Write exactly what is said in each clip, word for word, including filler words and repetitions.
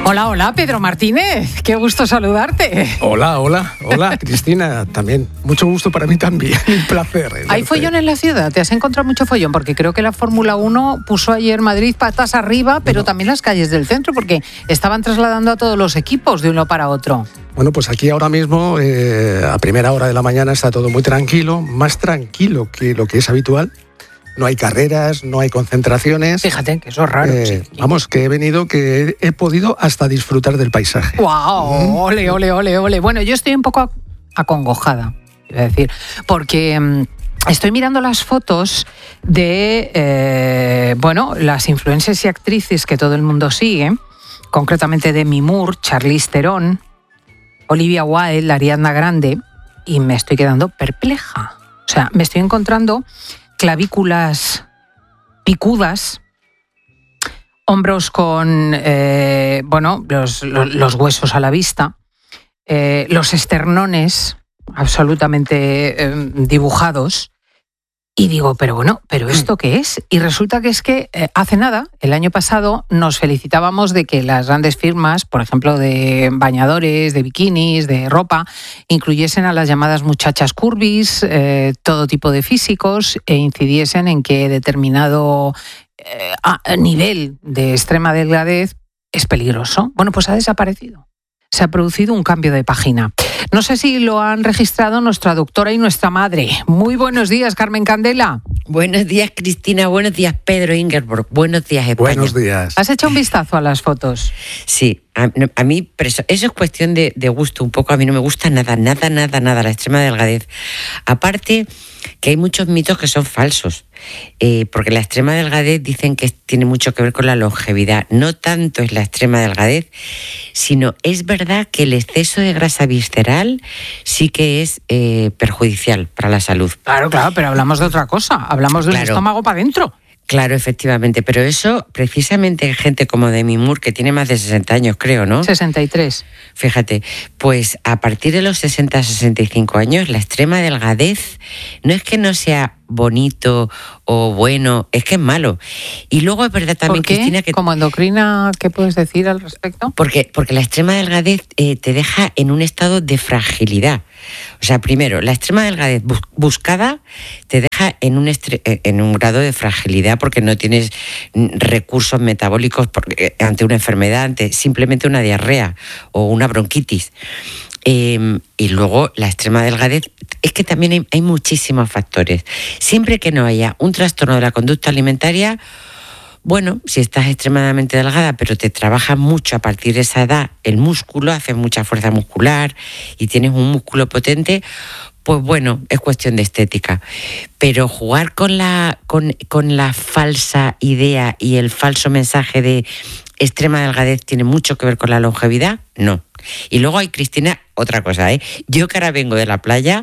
Hola, hola, Pedro Martínez. Qué gusto saludarte. Hola, hola, hola, Cristina. También, mucho gusto para mí también. Un placer. ¿eh? ¿Hay follón en la ciudad? ¿Te has encontrado mucho follón? Porque creo que la Fórmula uno puso ayer Madrid patas arriba, pero bueno, también las calles del centro, porque estaban trasladando a todos los equipos de uno para otro. Bueno, pues aquí ahora mismo, eh, a primera hora de la mañana, está todo muy tranquilo, más tranquilo que lo que es habitual. No hay carreras, no hay concentraciones. Fíjate que eso es raro. Eh, sí. Vamos, que he venido, que he, he podido hasta disfrutar del paisaje. ¡Guau! ¿Mm? Ole, ole, ole, ole. Bueno, yo estoy un poco acongojada, quiero decir, porque mmm, estoy mirando las fotos de, eh, bueno, las influencers y actrices que todo el mundo sigue, concretamente Demi Moore, Charlize Theron, Olivia Wilde, Ariana Grande, y me estoy quedando perpleja. O sea, me estoy encontrando clavículas picudas, hombros con, eh, bueno, los, los, los huesos a la vista, eh, los esternones absolutamente eh, dibujados. Y digo, pero bueno, ¿pero esto qué es? Y resulta que es que eh, hace nada, el año pasado, nos felicitábamos de que las grandes firmas, por ejemplo, de bañadores, de bikinis, de ropa, incluyesen a las llamadas muchachas curvis, eh, todo tipo de físicos, e incidiesen en que determinado eh, a nivel de extrema delgadez es peligroso. Bueno, pues ha desaparecido. Se ha producido un cambio de página. No sé si lo han registrado nuestra doctora y nuestra madre. Muy buenos días, Carmen Candela. Buenos días, Cristina. Buenos días, Pedro Ingeborg. Buenos días, España. Buenos días. ¿Has echado un vistazo a las fotos? Sí, a, a mí eso, eso es cuestión de, de gusto un poco. A mí no me gusta nada, nada, nada, nada, la extrema delgadez. Aparte que hay muchos mitos que son falsos, eh, porque la extrema delgadez dicen que tiene mucho que ver con la longevidad. No tanto es la extrema delgadez, sino es verdad que el exceso de grasa visceral sí que es eh, perjudicial para la salud. Claro, claro, pero hablamos de otra cosa, hablamos de un claro. estómago para adentro. Claro, efectivamente, pero eso precisamente gente como Demi Moore, que tiene más de sesenta años, creo, ¿no? sesenta y tres. Fíjate, pues a partir de los sesenta a sesenta y cinco años, la extrema delgadez no es que no sea bonito o bueno, es que es malo. Y luego es verdad también, ¿por qué? Cristina, que... Como endocrina, ¿qué puedes decir al respecto? Porque, porque la extrema delgadez eh, te deja en un estado de fragilidad. O sea, primero, la extrema delgadez bus- buscada te deja en un, estre- en un grado de fragilidad porque no tienes recursos metabólicos por, eh, ante una enfermedad, ante simplemente una diarrea o una bronquitis. Eh, y luego la extrema delgadez, es que también hay, hay muchísimos factores. Siempre que no haya un trastorno de la conducta alimentaria, bueno, si estás extremadamente delgada, pero te trabajas mucho a partir de esa edad, el músculo, haces mucha fuerza muscular y tienes un músculo potente, pues bueno, es cuestión de estética. Pero jugar con la, con, con la falsa idea y el falso mensaje de extrema delgadez tiene mucho que ver con la longevidad, no. Y luego hay, Cristina, otra cosa, ¿eh? Yo que ahora vengo de la playa,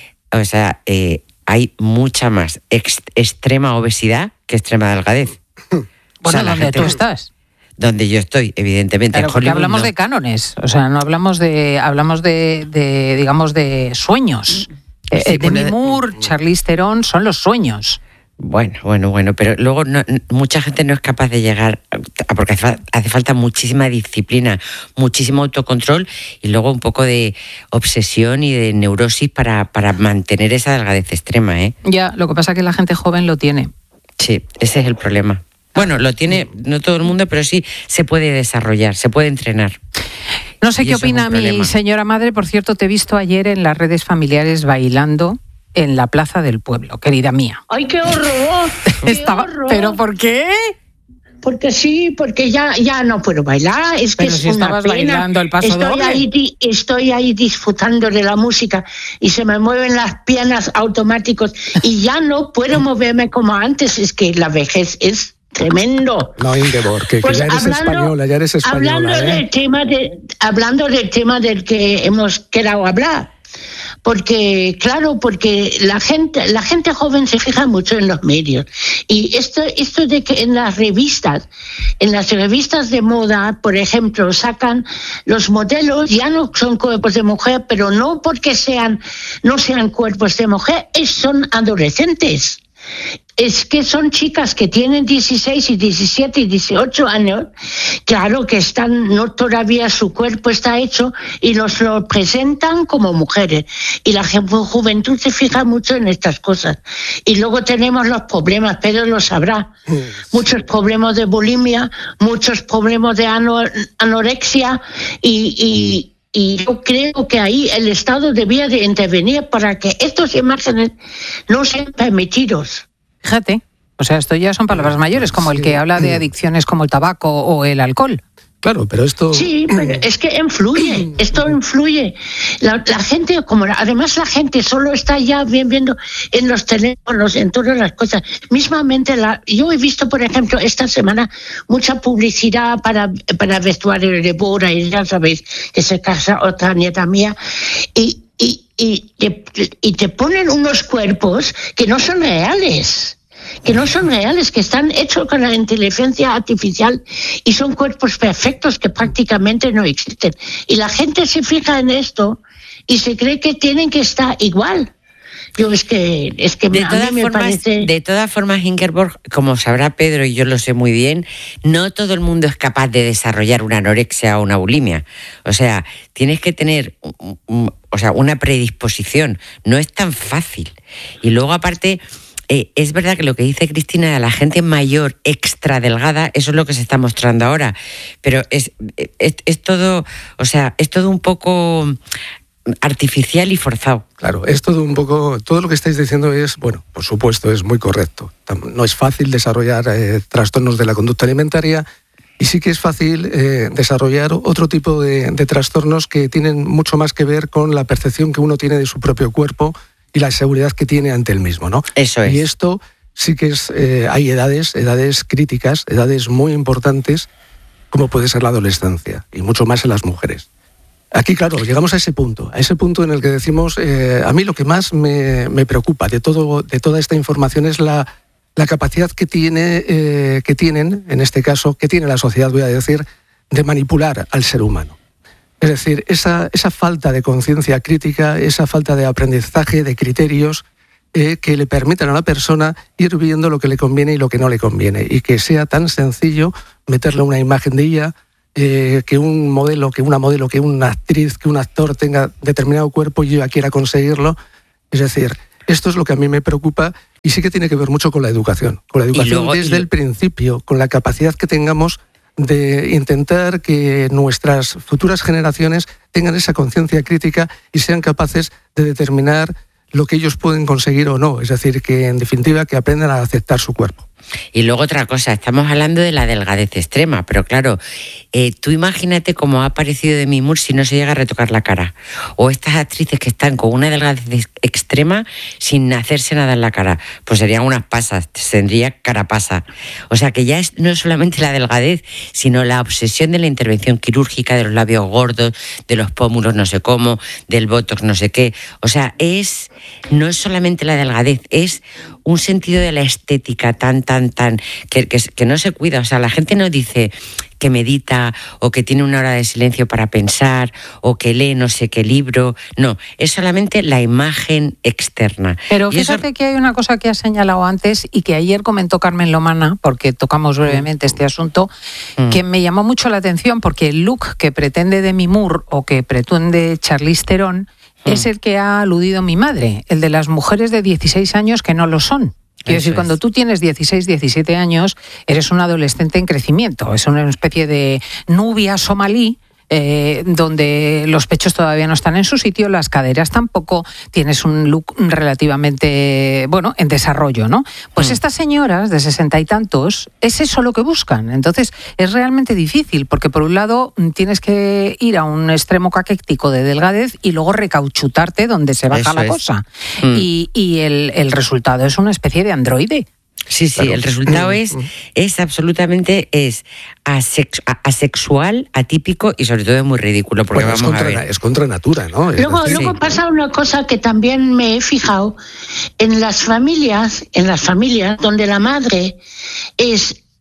o sea, eh, hay mucha más ex- extrema obesidad que extrema delgadez. Bueno, o sea, ¿dónde tú estás? Donde yo estoy, evidentemente. Claro, en porque Hollywood, hablamos no. de cánones, o sea, no hablamos de, hablamos de, de digamos, de sueños. Sí, eh, Demi bueno, Moore, Charlize Theron son los sueños. Bueno, bueno, bueno, pero luego no, mucha gente no es capaz de llegar, porque hace, hace falta muchísima disciplina, muchísimo autocontrol y luego un poco de obsesión y de neurosis para, para mantener esa delgadez extrema, ¿eh? Ya, lo que pasa es que la gente joven lo tiene. Sí, ese es el problema. Bueno, lo tiene no todo el mundo, pero sí se puede desarrollar, se puede entrenar. No sé Y qué eso es opina un mi problema. señora madre, por cierto, te he visto ayer en las redes familiares bailando en la plaza del pueblo, querida mía. ¡Ay, qué horror! ¡Qué Estaba, horror! ¿pero por qué? Porque sí, porque ya, ya no puedo bailar, es que Pero es si una estabas pena. bailando el paso estoy doble. Ahí, di- estoy ahí disfrutando de la música y se me mueven las piernas automáticos y ya no puedo moverme como antes, es que la vejez es tremendo. No, Ingeborg, que, que Pues ya eres hablando- española, ya eres española, Hablando ¿eh? del tema de, hablando del tema del que hemos quedado hablar. Porque, claro, porque la gente, la gente joven se fija mucho en los medios. Y esto, esto de que en las revistas, en las revistas de moda, por ejemplo, sacan los modelos, ya no son cuerpos de mujer, pero no porque sean, no sean cuerpos de mujer, es, son adolescentes. es que son chicas que tienen dieciséis y diecisiete y dieciocho años, claro que están, no todavía su cuerpo está hecho y nos lo presentan como mujeres. Y la ju- juventud se fija mucho en estas cosas. Y luego tenemos los problemas, Pedro lo sabrá, muchos problemas de bulimia, muchos problemas de ano- anorexia y... y Y yo creo que ahí el Estado debía de intervenir para que estas imágenes no sean permitidos. Fíjate, o sea, esto ya son palabras mayores, como el que habla de adicciones como el tabaco o el alcohol. Claro, pero esto... Sí, pero es que influye, esto influye. La, la gente, como además la gente solo está ya bien viendo en los teléfonos, en todas las cosas. Mismamente, la, yo he visto, por ejemplo, esta semana mucha publicidad para, para vestuario de boda, y ya sabéis que se casa otra nieta mía, y, y, y, te, y te ponen unos cuerpos que no son reales. que no son reales, que están hechos con la inteligencia artificial y son cuerpos perfectos que prácticamente no existen. Y la gente se fija en esto y se cree que tienen que estar igual. Yo es que, es que de a todas mí me formas, parece... De todas formas, Ingeborg, como sabrá Pedro, y yo lo sé muy bien, no todo el mundo es capaz de desarrollar una anorexia o una bulimia. O sea, tienes que tener o sea, una predisposición. No es tan fácil. Y luego, aparte... Eh, es verdad que lo que dice Cristina de la gente mayor extra delgada, eso es lo que se está mostrando ahora, pero es, es, es todo, o sea, es todo un poco artificial y forzado. Claro, es todo un poco, todo lo que estáis diciendo es, bueno, por supuesto, es muy correcto. No es fácil desarrollar eh, trastornos de la conducta alimentaria y sí que es fácil eh, desarrollar otro tipo de, de trastornos que tienen mucho más que ver con la percepción que uno tiene de su propio cuerpo y la seguridad que tiene ante el mismo, ¿no? Eso es. Y esto sí que es, eh, hay edades, edades críticas, edades muy importantes, como puede ser la adolescencia, y mucho más en las mujeres. Aquí, claro, llegamos a ese punto, a ese punto en el que decimos, eh, a mí lo que más me, me preocupa de, todo, de toda esta información es la, la capacidad que, tiene, eh, que tienen, en este caso, que tiene la sociedad, voy a decir, de manipular al ser humano. Es decir, esa, esa falta de conciencia crítica, esa falta de aprendizaje, de criterios eh, que le permitan a la persona ir viendo lo que le conviene y lo que no le conviene. Y que sea tan sencillo meterle una imagen de ella, eh, que un modelo, que una modelo, que una actriz, que un actor tenga determinado cuerpo y ella quiera conseguirlo. Es decir, esto es lo que a mí me preocupa y sí que tiene que ver mucho con la educación. Con la educación luego, desde y... el principio, con la capacidad que tengamos de intentar que nuestras futuras generaciones tengan esa conciencia crítica y sean capaces de determinar lo que ellos pueden conseguir o no. Es decir, que en definitiva que aprendan a aceptar su cuerpo. Y luego otra cosa, estamos hablando de la delgadez extrema, pero claro, eh, tú imagínate cómo ha aparecido Demi Moore si no se llega a retocar la cara. O estas actrices que están con una delgadez extrema sin hacerse nada en la cara. Pues serían unas pasas, tendría carapasa. O sea que ya es, no es solamente la delgadez, sino la obsesión de la intervención quirúrgica, de los labios gordos, de los pómulos no sé cómo, del botox no sé qué. O sea, es no es solamente la delgadez, es un sentido de la estética tan, tan, tan, que, que, que no se cuida. O sea, la gente no dice que medita o que tiene una hora de silencio para pensar o que lee no sé qué libro. No, es solamente la imagen externa. Pero fíjate eso... que hay una cosa que has señalado antes y que ayer comentó Carmen Lomana, porque tocamos brevemente este asunto, mm. que me llamó mucho la atención porque el look que pretende Demi Moore o que pretende Charlize Theron es el que ha aludido mi madre, el de las mujeres de dieciséis años que no lo son. Quiero Eso decir, es. Cuando tú tienes dieciséis, diecisiete años, eres un adolescente en crecimiento. Es una especie de nubia somalí, eh, donde los pechos todavía no están en su sitio, las caderas tampoco, tienes un look relativamente, bueno, en desarrollo, ¿no? Pues mm. estas señoras de sesenta y tantos, es eso lo que buscan. Entonces, es realmente difícil, porque por un lado tienes que ir a un extremo caquéctico de delgadez y luego recauchutarte donde se baja eso la es. cosa. Mm. Y, y el, el resultado es una especie de androide. Sí, sí, claro. El resultado es, es absolutamente es asex, asexual, atípico y sobre todo es muy ridículo. Porque bueno, vamos es, contra, a ver. es contra natura, ¿no? Luego, sí. luego pasa una cosa que también me he fijado. En las familias, en las familias donde la madre es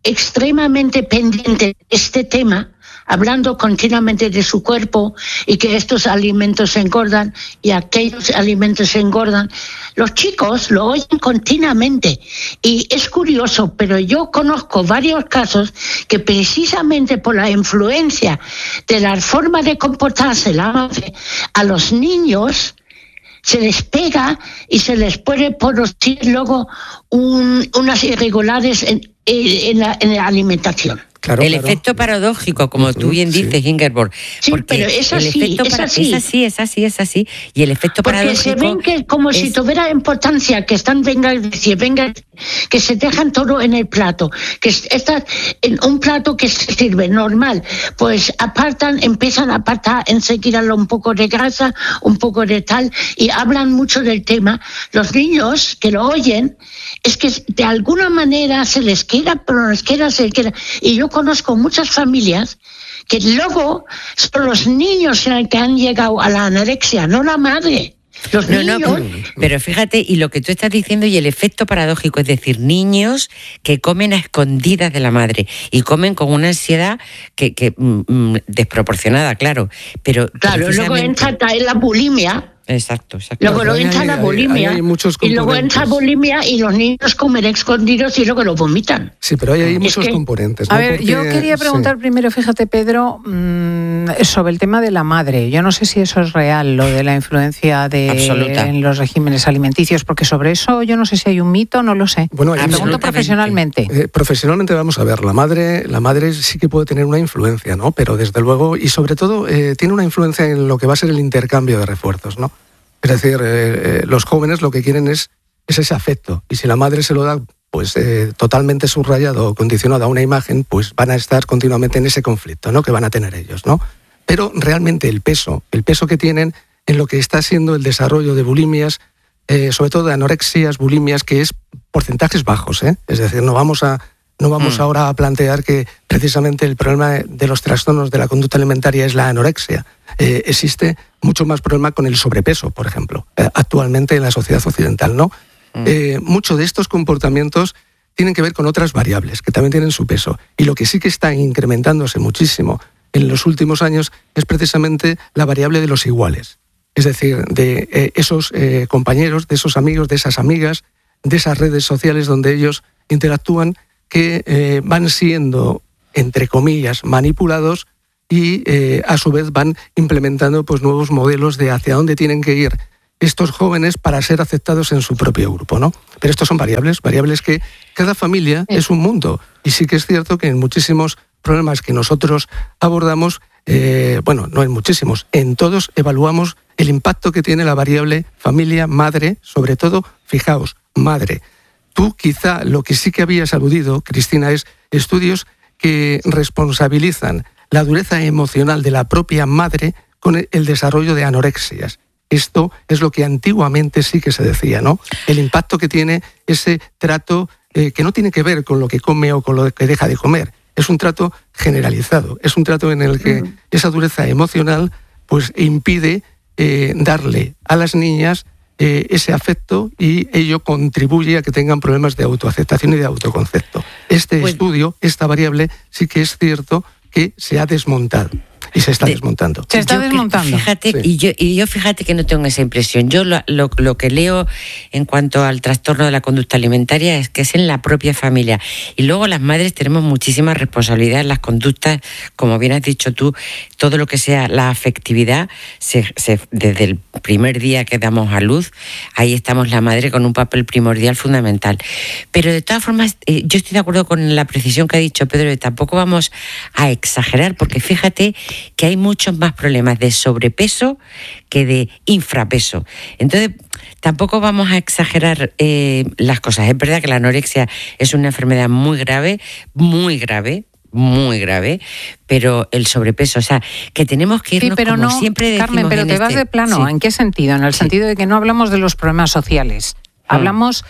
extremadamente pendiente de este tema, hablando continuamente de su cuerpo y que estos alimentos engordan y aquellos alimentos engordan. Los chicos lo oyen continuamente y es curioso, pero yo conozco varios casos que precisamente por la influencia de la forma de comportarse la madre a los niños se les pega y se les puede producir luego un, unas irregularidades en, en, la, en la alimentación. Claro, el claro. efecto paradójico, como tú bien sí. dices, Ingeborg. Sí, pero es así, es para, así. Es así, es así, es así. Y el efecto porque paradójico... Porque se ven que como es... si tuviera importancia, que están, venga, decir, venga, que se dejan todo en el plato, que está en un plato que se sirve normal, pues apartan, empiezan a apartar enseguida un poco de grasa, un poco de tal, y hablan mucho del tema. Los niños que lo oyen, es que de alguna manera se les queda, pero no les queda, se les queda. Y yo conozco muchas familias que luego son los niños que han llegado a la anorexia, no la madre. Los no, niños... no, pero fíjate, y lo que tú estás diciendo y el efecto paradójico, es decir, niños que comen a escondidas de la madre y comen con una ansiedad que, que mm, desproporcionada, claro. Pero claro, precisamente... luego entra en la bulimia. Exacto, exacto. Luego lo entra la bulimia, hay, hay y luego entra bulimia y los niños comen escondidos y luego lo vomitan. Sí, pero hay, hay muchos que... componentes, ¿no? A ver, Porque, yo quería preguntar sí. primero, fíjate, Pedro, mmm, sobre el tema de la madre. Yo no sé si eso es real, lo de la influencia de Absoluta. en los regímenes alimenticios, porque sobre eso yo no sé si hay un mito, no lo sé. Bueno, me pregunto profesionalmente. Eh, profesionalmente vamos a ver, la madre, la madre sí que puede tener una influencia, ¿no? Pero desde luego, y sobre todo, eh, tiene una influencia en lo que va a ser el intercambio de refuerzos, ¿no? Es decir, eh, eh, los jóvenes lo que quieren es, es ese afecto. Y si la madre se lo da pues eh, totalmente subrayado o condicionado a una imagen, pues van a estar continuamente en ese conflicto, ¿no? Que van a tener ellos, ¿no? Pero realmente el peso, el peso que tienen en lo que está siendo el desarrollo de bulimias, eh, sobre todo de anorexias, bulimias, que es porcentajes bajos, ¿eh? Es decir, no vamos a... No vamos mm. ahora a plantear que precisamente el problema de los trastornos de la conducta alimentaria es la anorexia. Eh, existe mucho más problema con el sobrepeso, por ejemplo, eh, actualmente en la sociedad occidental, ¿no? Mm. Eh, muchos de estos comportamientos tienen que ver con otras variables que también tienen su peso. Y lo que sí que está incrementándose muchísimo en los últimos años es precisamente la variable de los iguales. Es decir, de eh, esos eh, compañeros, de esos amigos, de esas amigas, de esas redes sociales donde ellos interactúan, que eh, van siendo, entre comillas, manipulados y eh, a su vez van implementando pues, nuevos modelos de hacia dónde tienen que ir estos jóvenes para ser aceptados en su propio grupo, ¿no? Pero estos son variables, variables que cada familia sí. es un mundo. Y sí que es cierto que en muchísimos problemas que nosotros abordamos, eh, bueno, no en muchísimos, en todos evaluamos el impacto que tiene la variable familia, madre, sobre todo, fijaos, madre. Tú quizá lo que sí que habías aludido, Cristina, es estudios que responsabilizan la dureza emocional de la propia madre con el desarrollo de anorexias. Esto es lo que antiguamente sí que se decía, ¿no? El impacto que tiene ese trato eh, que no tiene que ver con lo que come o con lo que deja de comer. Es un trato generalizado, es un trato en el que esa dureza emocional pues impide eh, darle a las niñas Eh, ese afecto y ello contribuye a que tengan problemas de autoaceptación y de autoconcepto. Este pues, estudio, esta variable, sí que es cierto que se ha desmontado. Y se está de, desmontando. Se está yo, desmontando. Fíjate, sí. y, yo, y yo fíjate que no tengo esa impresión. Yo lo, lo, lo que leo en cuanto al trastorno de la conducta alimentaria es que es en la propia familia. Y luego las madres tenemos muchísima responsabilidad en las conductas, como bien has dicho tú, todo lo que sea la afectividad, se, se, desde el primer día que damos a luz, ahí estamos la madre con un papel primordial fundamental. Pero de todas formas, eh, yo estoy de acuerdo con la precisión que ha dicho Pedro, y tampoco vamos a exagerar, porque fíjate que hay muchos más problemas de sobrepeso que de infrapeso. Entonces, tampoco vamos a exagerar eh, las cosas. Es verdad que la anorexia es una enfermedad muy grave, muy grave, muy grave, pero el sobrepeso, o sea, que tenemos que irnos, sí, pero como no, siempre decimos. Carmen, pero te este... vas de plano. Sí. ¿En qué sentido? En el sí. sentido de que no hablamos de los problemas sociales. Hablamos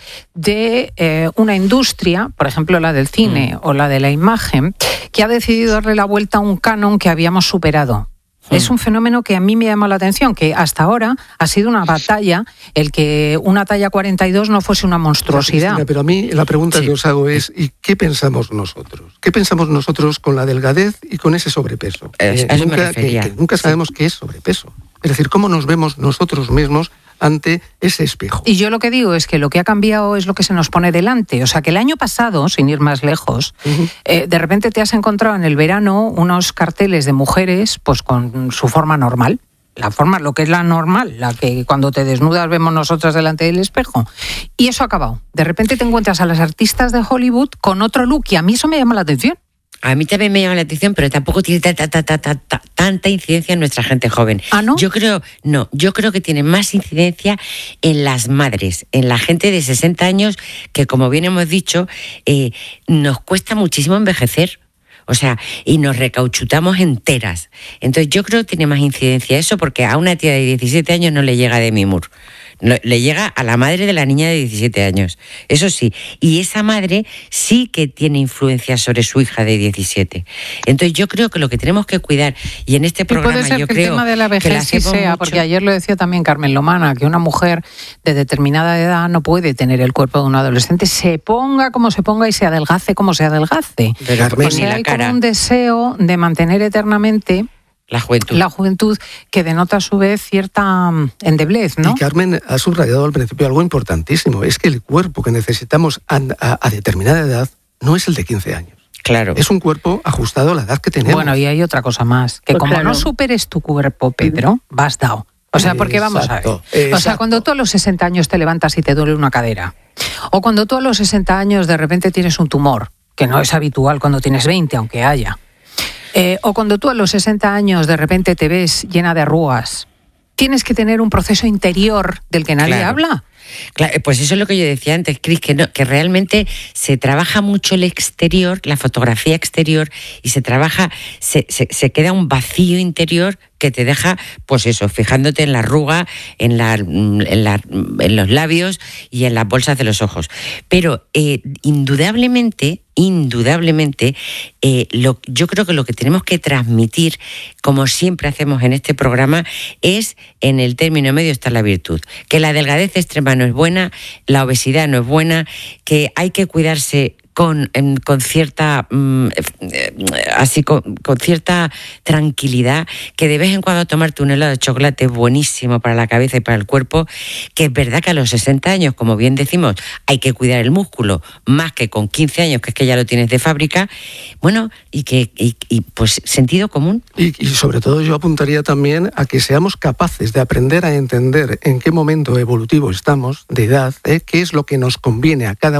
de eh, una industria, por ejemplo la del cine mm. o la de la imagen, que ha decidido darle la vuelta a un canon que habíamos superado. Es un fenómeno que a mí me llama la atención, que hasta ahora ha sido una batalla el que una talla cuarenta y dos no fuese una monstruosidad. Cristina, pero a mí la pregunta Sí. que os hago es, ¿y qué pensamos nosotros? ¿Qué pensamos nosotros con la delgadez y con ese sobrepeso? Es- Eh, a eso me nunca, refería. que, que nunca sabemos qué es sobrepeso. Es decir, cómo nos vemos nosotros mismos ante ese espejo. Y yo lo que digo es que lo que ha cambiado es lo que se nos pone delante. O sea, que el año pasado, sin ir más lejos, Ujú. eh, de repente te has encontrado en el verano unos carteles de mujeres pues con su forma normal. La forma, lo que es la normal, la que cuando te desnudas vemos nosotras delante del espejo. Y eso ha acabado. De repente te encuentras a las artistas de Hollywood con otro look y a mí eso me llama la atención. A mí también me llama la atención, pero tampoco tiene ta, ta, ta, ta, ta, ta, tanta incidencia en nuestra gente joven. ¿Ah, no? Yo creo, no, yo creo que tiene más incidencia en las madres, en la gente de sesenta años, que como bien hemos dicho, eh, nos cuesta muchísimo envejecer. O sea, y nos recauchutamos enteras. Entonces yo creo que tiene más incidencia eso, porque a una tía de diecisiete años no le llega Demi Moore. No, le llega a la madre de la niña de diecisiete años. Eso sí. Y esa madre sí que tiene influencia sobre su hija de diecisiete. Entonces yo creo que lo que tenemos que cuidar, y en este Y programa puede ser yo que creo el tema de la que lo vejez sí hacemos sea, mucho. porque ayer lo decía también Carmen Lomana, que una mujer de determinada edad no puede tener el cuerpo de un adolescente, se ponga como se ponga y se adelgace como se adelgace. Pero Carmen, O ni sea, la hay cara, como un deseo de mantener eternamente la juventud. la juventud que denota a su vez cierta mm, endeblez, ¿no? Y Carmen ha subrayado al principio algo importantísimo, es que el cuerpo que necesitamos a, a- a determinada edad no es el de quince años. Claro. Es un cuerpo ajustado a la edad que tenemos. Bueno, y hay otra cosa más, que Pues como claro. no superes tu cuerpo, Pedro, vas dado. O sea, porque vamos a ver. Exacto, O sea, exacto. cuando tú a los sesenta años te levantas y te duele una cadera, o cuando tú a los sesenta años de repente tienes un tumor, que no es habitual cuando tienes veinte, aunque haya, eh, o cuando tú a los sesenta años de repente te ves llena de arrugas, tienes que tener un proceso interior del que nadie Claro. habla. Claro, pues eso es lo que yo decía antes, Cris, que, no, que realmente se trabaja mucho el exterior, la fotografía exterior, y se trabaja, se, se, se queda un vacío interior que te deja, pues eso, fijándote en la arruga, en, la, en, la, en los labios y en las bolsas de los ojos. Pero eh, indudablemente, indudablemente, eh, lo, yo creo que lo que tenemos que transmitir, como siempre hacemos en este programa, es en el término medio está la virtud. Que la delgadez extrema no es buena, la obesidad no es buena, que hay que cuidarse con, em, con cierta mm, eh, así con, con cierta tranquilidad, que de vez en cuando tomarte un helado de chocolate es buenísimo para la cabeza y para el cuerpo, que es verdad que a los sesenta años, como bien decimos, hay que cuidar el músculo más que con quince años, que es que ya lo tienes de fábrica, bueno, y que y, y pues sentido común. Y, y sobre todo yo apuntaría también a que seamos capaces de aprender a entender en qué momento evolutivo estamos, de edad, ¿eh? qué es lo que nos conviene a cada